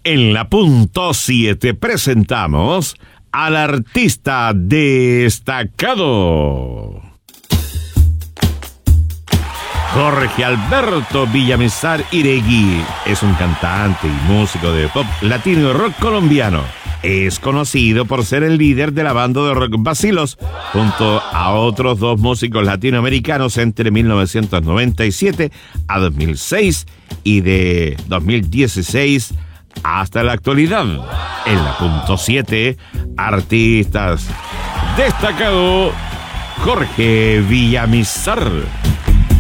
En la punto 7 presentamos al artista destacado. Jorge Alberto Villamizar Iregui es un cantante y músico de pop latino y rock colombiano. Es conocido por ser el líder de la banda de rock Bacilos, junto a otros dos músicos latinoamericanos entre 1997 a 2006 y de 2016 hasta la actualidad. En la punto 7, artistas destacado Jorge Villamizar.